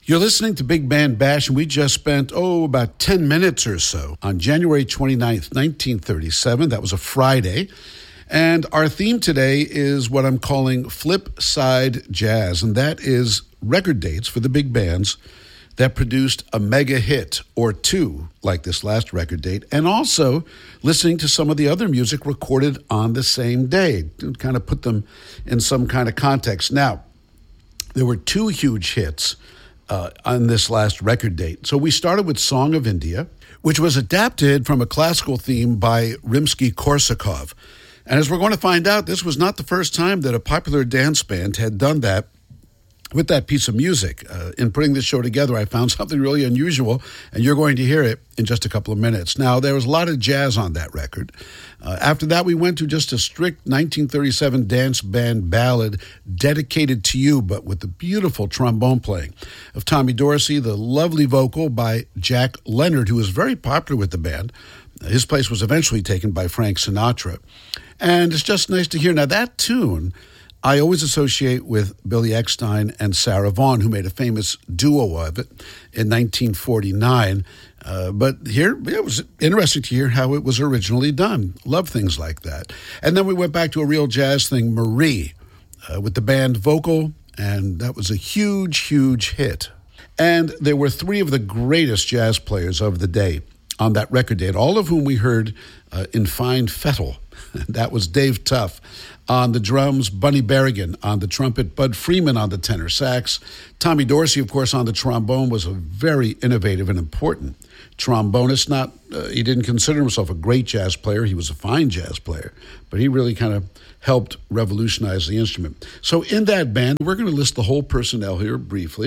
You're listening to Big Band Bash, and we just spent, about 10 minutes or so on January 29th, 1937. That was a Friday. And our theme today is what I'm calling Flip Side Jazz, and that is record dates for the big bands that produced a mega hit or two, like this last record date, and also listening to some of the other music recorded on the same day to kind of put them in some kind of context. Now, there were two huge hits on this last record date. So we started with Song of India, which was adapted from a classical theme by Rimsky-Korsakov. And as we're going to find out, this was not the first time that a popular dance band had done that with that piece of music. In putting this show together, I found something really unusual, and you're going to hear it in just a couple of minutes. Now, there was a lot of jazz on that record. After that, we went to just a strict 1937 dance band ballad, Dedicated to You, but with the beautiful trombone playing of Tommy Dorsey, the lovely vocal by Jack Leonard, who was very popular with the band. His place was eventually taken by Frank Sinatra. And it's just nice to hear. Now, that tune I always associate with Billy Eckstine and Sarah Vaughan, who made a famous duo of it in 1949. But here, it was interesting to hear how it was originally done. Love things like that. And then we went back to a real jazz thing, Marie, with the band vocal, and that was a huge, huge hit. And there were three of the greatest jazz players of the day on that record date, all of whom we heard in fine fettle. That was Dave Tuff on the drums, Bunny Berrigan on the trumpet, Bud Freeman on the tenor sax. Tommy Dorsey, of course, on the trombone, was a very innovative and important trombonist. He didn't consider himself a great jazz player. He was a fine jazz player, but he really kind of helped revolutionize the instrument. So in that band, we're going to list the whole personnel here briefly.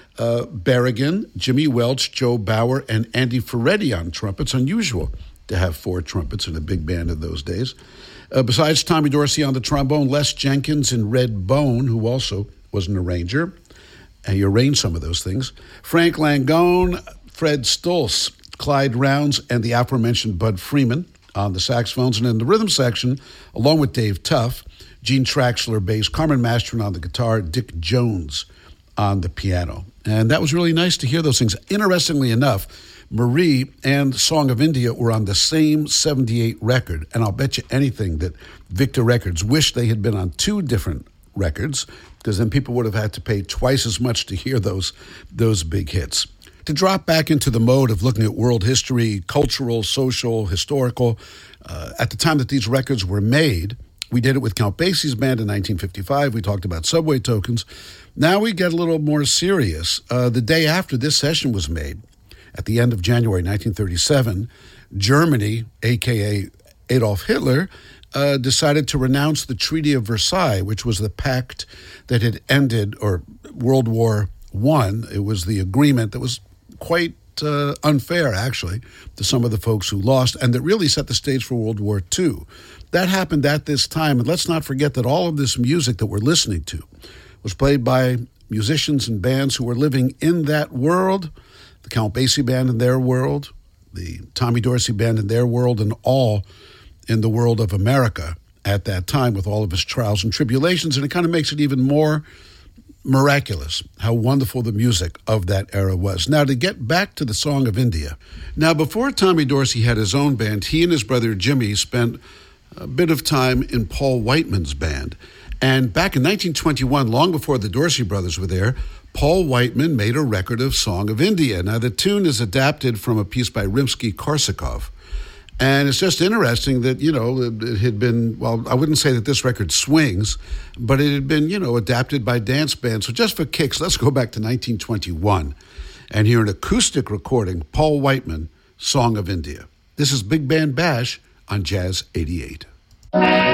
Berrigan, Jimmy Welch, Joe Bauer, and Andy Ferretti on trumpets. Unusual to have four trumpets in a big band in those days. Besides Tommy Dorsey on the trombone, Les Jenkins and Red Bone, who also was an arranger. He arranged some of those things. Frank Langone, Fred Stultz, Clyde Rounds, and the aforementioned Bud Freeman on the saxophones. And in the rhythm section, along with Dave Tuff, Gene Traxler bass, Carmen Mastron on the guitar, Dick Jones on the piano. And that was really nice to hear those things. Interestingly enough, Marie and Song of India were on the same 78 record, and I'll bet you anything that Victor Records wished they had been on two different records, because then people would have had to pay twice as much to hear those big hits. To drop back into the mode of looking at world history, cultural, social, historical, at the time that these records were made, we did it with Count Basie's band in 1955. We talked about Subway Tokens. Now we get a little more serious. The day after this session was made, at the end of January 1937, Germany, a.k.a. Adolf Hitler, decided to renounce the Treaty of Versailles, which was the pact that had ended, or World War I. It was the agreement that was quite unfair, actually, to some of the folks who lost, and that really set the stage for World War II. That happened at this time, and let's not forget that all of this music that we're listening to was played by musicians and bands who were living in that world. The Count Basie Band in their world, the Tommy Dorsey Band in their world, and all in the world of America at that time with all of its trials and tribulations. And it kind of makes it even more miraculous how wonderful the music of that era was. Now, to get back to the Song of India. Now, before Tommy Dorsey had his own band, he and his brother Jimmy spent a bit of time in Paul Whiteman's band. And back in 1921, long before the Dorsey brothers were there, Paul Whiteman made a record of Song of India. Now, the tune is adapted from a piece by Rimsky-Korsakov. And it's just interesting that, it had been, well, I wouldn't say that this record swings, but it had been, adapted by dance bands. So just for kicks, let's go back to 1921 and hear an acoustic recording, Paul Whiteman, Song of India. This is Big Band Bash on Jazz 88.